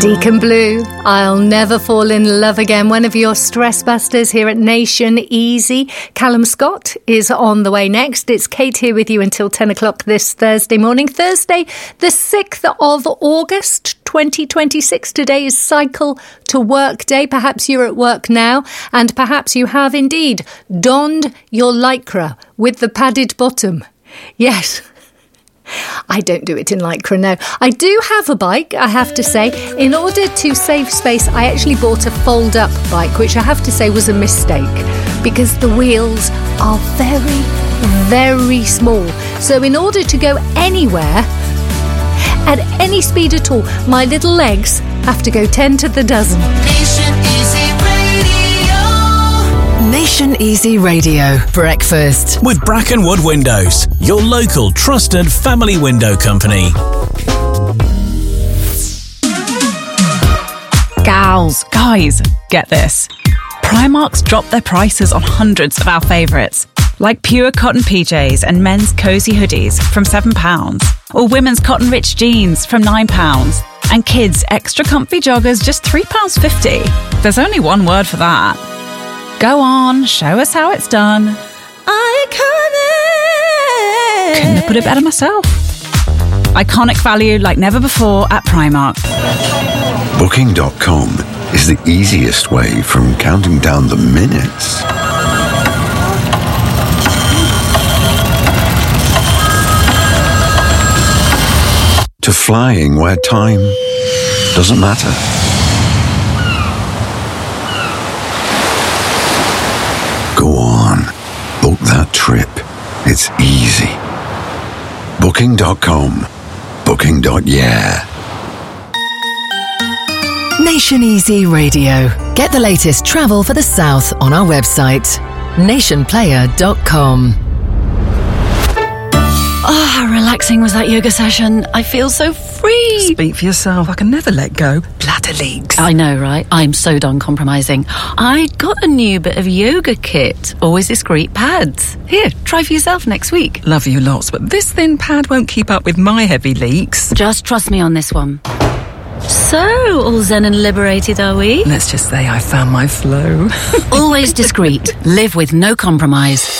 Deacon Blue, I'll Never Fall in Love Again. One of your stress busters here at Nation Easy. Callum Scott is on the way next. It's Kate here with you until 10 o'clock this Thursday morning. Thursday, the 6th of August, 2026. Today is Cycle to Work Day. Perhaps you're at work now, and perhaps you have indeed donned your lycra with the padded bottom. Yes. I don't do it in lycra, no. I do have a bike, I have to say. In order to save space, I actually bought a fold-up bike, which I have to say was a mistake, because the wheels are very, very small. So in order to go anywhere, at any speed at all, my little legs have to go 10 to the dozen. Nation Easy Radio. Nation Easy Radio. Breakfast. With Brackenwood Windows, your local trusted family window company. Gals, guys, get this. Primark's dropped their prices on hundreds of our favourites, like pure cotton PJs and men's cosy hoodies from £7, or women's cotton rich jeans from £9, and kids' extra comfy joggers just £3.50. There's only one word for that. Go on, show us how it's done. Iconic! Couldn't have put it better myself. Iconic value like never before at Primark. Booking.com is the easiest way from counting down the minutes to flying where time doesn't matter. Go on, book that trip. It's easy. Booking.com. Booking.yeah. Nation Easy Radio. Get the latest travel for the South on our website, nationplayer.com. Oh, how relaxing was that yoga session? I feel so free. Speak for yourself. I can never let go. Bladder leaks. I know, right? I'm so done compromising. I got a new bit of yoga kit. Always discreet pads. Here, try for yourself next week. Love you lots, but this thin pad won't keep up with my heavy leaks. Just trust me on this one. So, all zen and liberated, are we? Let's just say I found my flow. Always discreet. Live with no compromise.